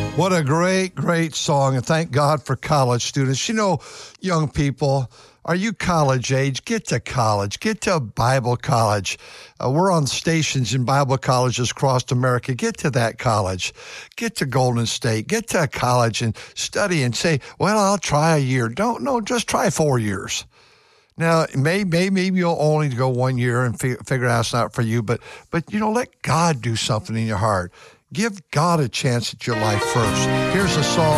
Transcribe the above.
What a great, great song, and thank God for college students. You know, young people, are you college age? Get to college. Get to Bible college. We're on stations in Bible colleges across America. Get to that college. Get to Golden State. Get to college and study and say, well, I'll try a year. Just try 4 years. Now, maybe you'll only go 1 year and figure out it's not for you, but let God do something in your heart. Give God a chance at your life first. Here's a song